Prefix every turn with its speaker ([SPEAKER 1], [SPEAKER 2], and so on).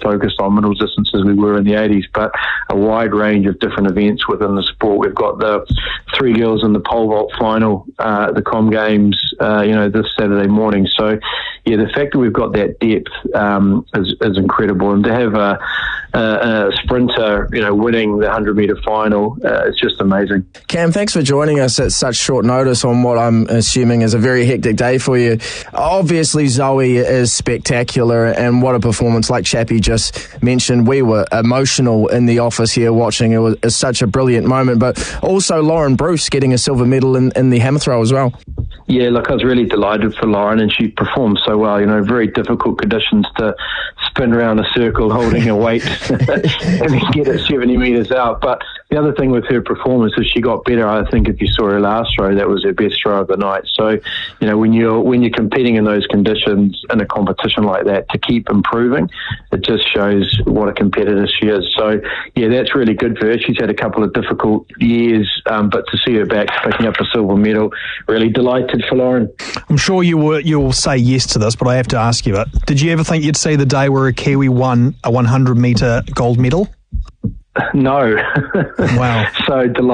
[SPEAKER 1] focused on middle distance as we were in the 80s, but a wide range of different events within the sport. We've got the 3 girls in the pole vault final, the Com Games, this Saturday morning. So, yeah, the fact that we've got that depth is incredible, and to have a sprinter, winning the 100-metre final, it's just amazing.
[SPEAKER 2] Cam, thanks for joining us at such short notice on what I'm assuming is a very hectic day for you. Obviously, Zoe is spectacular, and what a performance. Like Chappie just mentioned, we were emotional in the office here watching. It was such a brilliant moment, but also Lauren Bruce getting a silver medal in the hammer throw as well.
[SPEAKER 1] Yeah, look, I was really delighted for Lauren, and she performed so well. Very difficult conditions to spin around a circle holding a weight and then get it 70 metres out. But the other thing with her performance is she got better. I think if you saw her last throw, that was her best throw of the night. So, when you're competing in those conditions in a competition like that, to keep improving, it just shows what a competitor she is. So, yeah, that's really good for her. She's had a couple of difficult years, but to see her back picking up a silver medal, really delighted for Lauren.
[SPEAKER 3] I'm sure you'll say yes to this, but I have to ask you, did you ever think you'd see the day where a Kiwi won a 100-metre gold medal?
[SPEAKER 1] No.
[SPEAKER 3] Wow.
[SPEAKER 1] So delighted.